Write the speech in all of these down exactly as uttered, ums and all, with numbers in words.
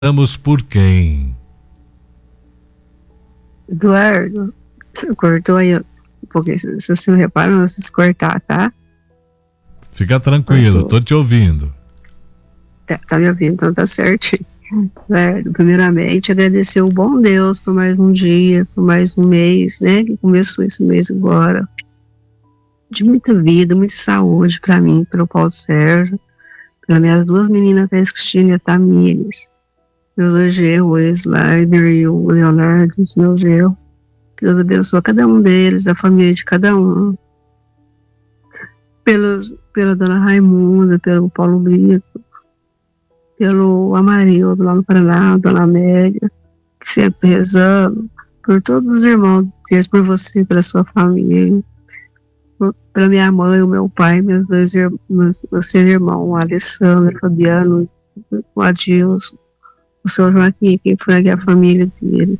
Estamos por quem? Eduardo, cortou aí um pouquinho. Se você não repara, não se cortar, tá? Fica tranquilo, Cortou. tô te ouvindo. Tá, tá me ouvindo, então tá certinho. Eduardo, primeiramente, agradecer o bom Deus por mais um dia, por mais um mês, né? Que começou esse mês agora. De muita vida, muita saúde pra mim, pelo Paulo Sérgio, pelas minhas duas meninas, a Cristina e a Tamires. Meus dois genros, o Slider e o Leonardo, os meus genros. Que Deus abençoe cada um deles, a família de cada um. Pelos, pela dona Raimunda, pelo Paulo Brito, pelo Amarildo lá no Paraná, dona Amélia, que sempre rezando, por todos os irmãos deles, por você, pela sua família, por, pela minha mãe, o meu pai, meus dois irmãos, meus, meus seus irmãos, o Alessandro, o Fabiano, o Adilson, o seu Joaquim, que foi a família dele.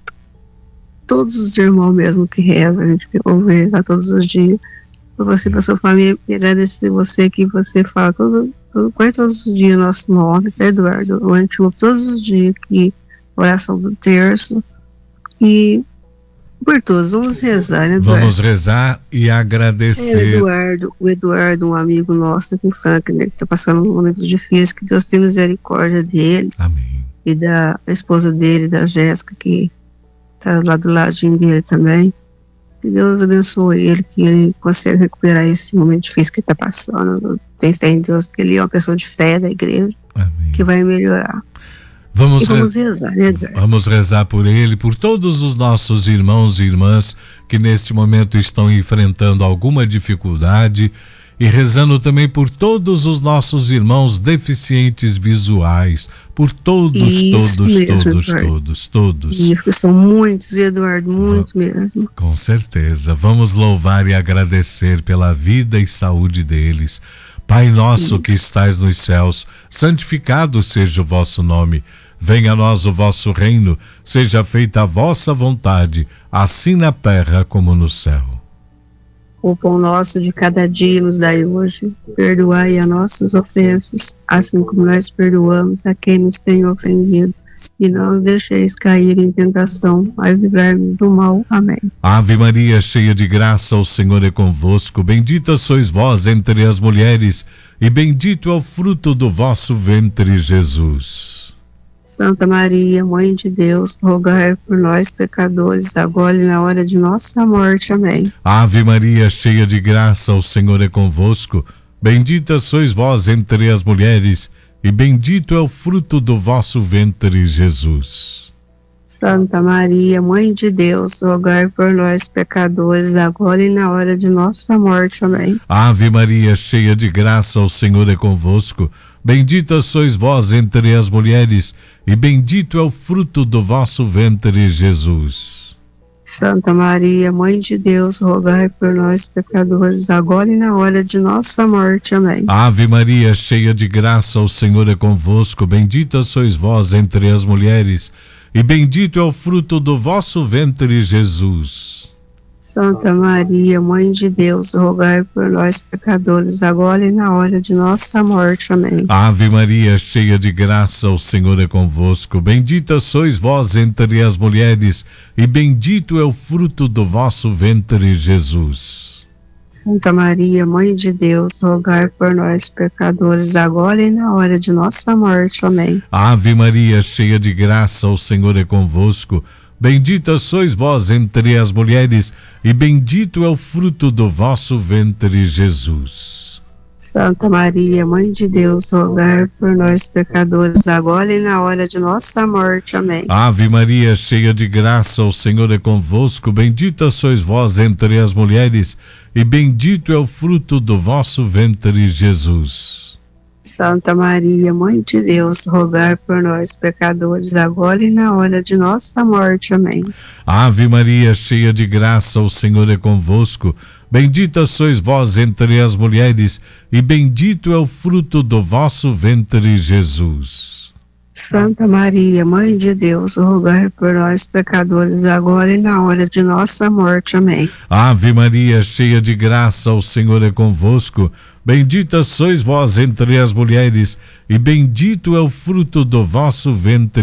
Todos os irmãos mesmo que rezam, a gente ouve rezar todos os dias. Por você, para sua família, e agradecer você que você fala todo, todo, quase todos os dias nosso nome, tá, Eduardo? A gente ouve todos os dias aqui, oração do terço. E por todos, vamos rezar, né, Eduardo? Vamos rezar e agradecer. É, Eduardo, o Eduardo, um amigo nosso aqui em Franca, né, que está passando um momento difícil, que Deus tenha misericórdia dele. Amém. E da esposa dele, da Jéssica, que está lá do ladinho dele também. Que Deus abençoe ele, que ele consiga recuperar esse momento difícil que está passando. Tem fé em Deus, que ele é uma pessoa de fé da igreja, Amém. Que vai melhorar. Vamos, e vamos rezar, né, Eduardo? Vamos rezar por ele, por todos os nossos irmãos e irmãs que neste momento estão enfrentando alguma dificuldade, e rezando também por todos os nossos irmãos deficientes visuais, por todos, Isso todos, mesmo, todos, Eduardo. todos, todos. Isso, que são muitos, Eduardo, muito Va- mesmo. Com certeza. Vamos louvar e agradecer pela vida e saúde deles. Pai nosso Isso. que estais nos céus, santificado seja o vosso nome. Venha a nós o vosso reino, seja feita a vossa vontade, assim na terra como no céu. O pão nosso de cada dia nos dai hoje, perdoai as nossas ofensas, assim como nós perdoamos a quem nos tem ofendido. E não nos deixeis cair em tentação, mas livrai-nos do mal. Amém. Ave Maria, cheia de graça, o Senhor é convosco. Bendita sois vós entre as mulheres, e bendito é o fruto do vosso ventre, Jesus. Santa Maria, Mãe de Deus, rogai por nós, pecadores, agora e na hora de nossa morte. Amém. Ave Maria, cheia de graça, o Senhor é convosco. Bendita sois vós entre as mulheres, e bendito é o fruto do vosso ventre, Jesus. Santa Maria, Mãe de Deus, rogai por nós, pecadores, agora e na hora de nossa morte. Amém. Ave Maria, cheia de graça, o Senhor é convosco. Bendita sois vós entre as mulheres, e bendito é o fruto do vosso ventre, Jesus. Santa Maria, Mãe de Deus, rogai por nós, pecadores, agora e na hora de nossa morte. Amém. Ave Maria, cheia de graça, o Senhor é convosco. Bendita sois vós entre as mulheres, e bendito é o fruto do vosso ventre, Jesus. Santa Maria, Mãe de Deus, rogai por nós, pecadores, agora e na hora de nossa morte. Amém. Ave Maria, cheia de graça, o Senhor é convosco. Bendita sois vós entre as mulheres, e bendito é o fruto do vosso ventre, Jesus. Santa Maria, Mãe de Deus, rogai por nós, pecadores, agora e na hora de nossa morte. Amém. Ave Maria, cheia de graça, o Senhor é convosco. Bendita sois vós entre as mulheres, e bendito é o fruto do vosso ventre, Jesus. Santa Maria, Mãe de Deus, rogai por nós, pecadores, agora e na hora de nossa morte. Amém. Ave Maria, cheia de graça, o Senhor é convosco. Bendita sois vós entre as mulheres, e bendito é o fruto do vosso ventre, Jesus. Santa Maria, Mãe de Deus, rogai por nós, pecadores, agora e na hora de nossa morte. Amém. Ave Maria, cheia de graça, o Senhor é convosco. Bendita sois vós entre as mulheres, e bendito é o fruto do vosso ventre, Jesus. Santa Maria, Mãe de Deus, rogai por nós, pecadores, agora e na hora de nossa morte. Amém. Ave Maria, cheia de graça, o Senhor é convosco. Bendita sois vós entre as mulheres, e bendito é o fruto do vosso ventre,